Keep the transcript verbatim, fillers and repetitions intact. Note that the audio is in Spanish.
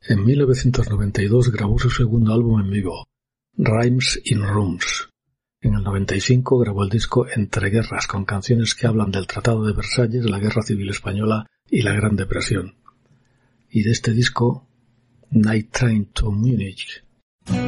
En mil novecientos noventa y dos grabó su segundo álbum en vivo, Rhymes in Rooms. En el noventa y cinco grabó el disco Entre Guerras, con canciones que hablan del Tratado de Versalles, la Guerra Civil Española y la Gran Depresión. Y de este disco, Night Train to Munich,